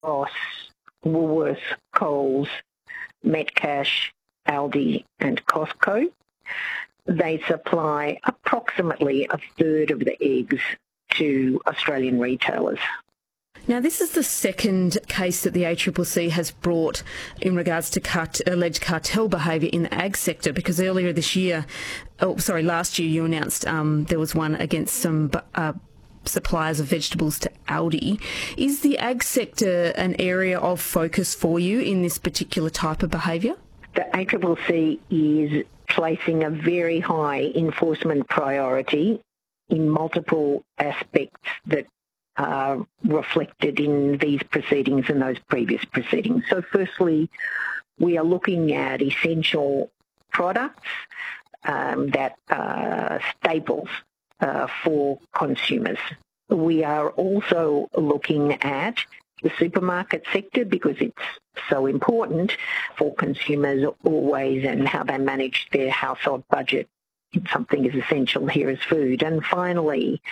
Boss, Woolworths, Coles, Metcash, Aldi and Costco. They supply approximately a third of the eggs to Australian retailers. Now, this is the second case that the ACCC has brought in regards to alleged cartel behaviour in the ag sector, because earlier this year, last year you announced there was one against some suppliers of vegetables to Aldi. Is the ag sector an area of focus for you in this particular type of behaviour? The ACCC is placing a very high enforcement priority in multiple aspects that are reflected in these proceedings and those previous proceedings. So firstly, we are looking at essential products that are staples for consumers. We are also looking at the supermarket sector because it's so important for consumers always and how they manage their household budget. It's something as essential here as food. And finally,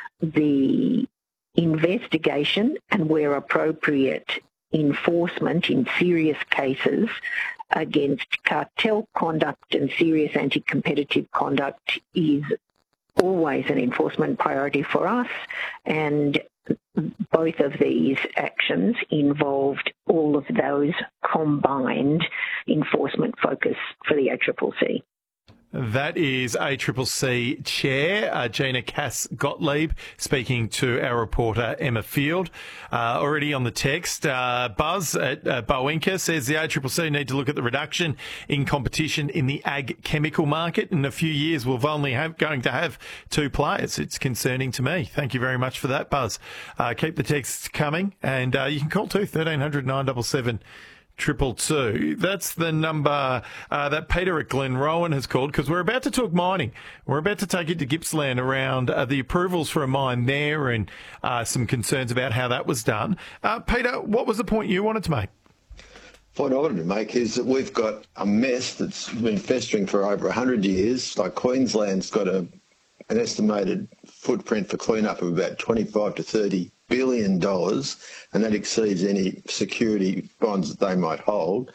the investigation and, where appropriate, enforcement in serious cases against cartel conduct and serious anti-competitive conduct is always an enforcement priority for us, and both of these actions involved all of those combined enforcement focus for the ACCC. That is ACCC Chair Gina Cass-Gottlieb speaking to our reporter Emma Field. Already on the text, Buzz at Bowenka says the ACCC need to look at the reduction in competition in the ag chemical market. In a few years, we're only going to have two players. It's concerning to me. Thank you very much for that, Buzz. Keep the texts coming, and you can call too, 1300 977 222. That's the number that Peter at Glenrowan has called, because we're about to talk mining. We're about to take it to Gippsland around the approvals for a mine there and some concerns about how that was done. Peter, what was the point you wanted to make? The point I wanted to make is that we've got a mess that's been festering for over 100 years. Like, Queensland's got an estimated footprint for clean-up of about 25 to 30 $1 billion, and that exceeds any security bonds that they might hold.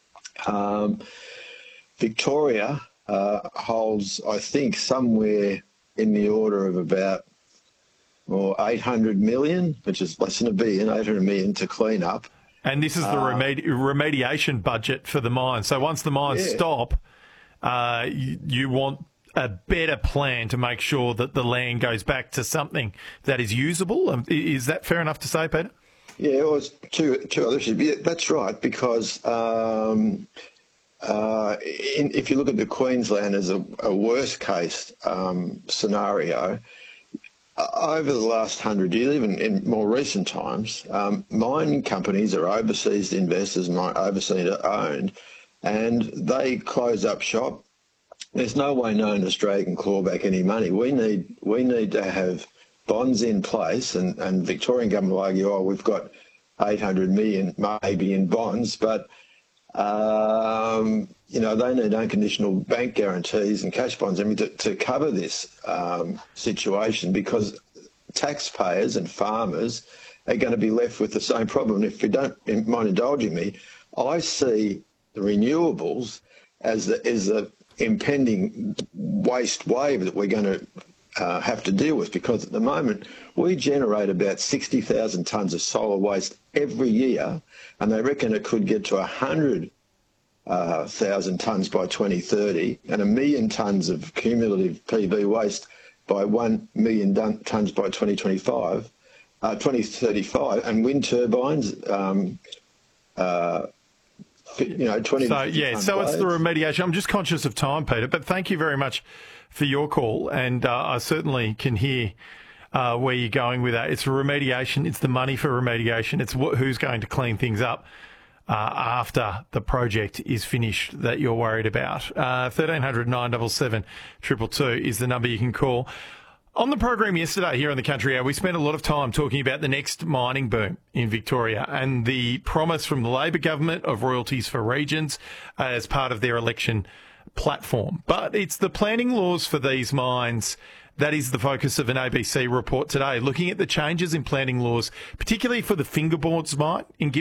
Victoria holds, I think, somewhere in the order of about 800 million, which is less than $1 billion, 800 million to clean up. And this is the remediation budget for the mine. So once the mines stop, you want a better plan to make sure that the land goes back to something that is usable. Is that fair enough to say, Peter? Yeah, it was two other issues. Yeah, that's right, because if you look at the Queensland as a worst case scenario, over the last 100 years, even in more recent times, mining companies are overseas investors, overseas owned, and they close up shop. There's no way known Australia can claw back any money. We need to have bonds in place, and Victorian government will argue, we've got 800 million maybe in bonds, but they need unconditional bank guarantees and cash bonds to cover this situation, because taxpayers and farmers are going to be left with the same problem. If you don't mind indulging me, I see the renewables as the impending waste wave that we're going to have to deal with, because at the moment we generate about 60,000 tonnes of solar waste every year, and they reckon it could get to 100,000 tonnes by 2030 and 1 million tonnes of cumulative PV waste by 1 million tonnes by 2035, and wind turbines. 20. So it's the remediation. I'm just conscious of time, Peter, but thank you very much for your call, and I certainly can hear where you're going with that. It's remediation. It's the money for remediation. It's who's going to clean things up after the project is finished that you're worried about. 1300 977 222 is the number you can call. On the program yesterday here on the Country Hour, we spent a lot of time talking about the next mining boom in Victoria and the promise from the Labor government of royalties for regions as part of their election platform. But it's the planning laws for these mines That is the focus of an ABC report today, looking at the changes in planting laws, particularly for the fingerboards mite in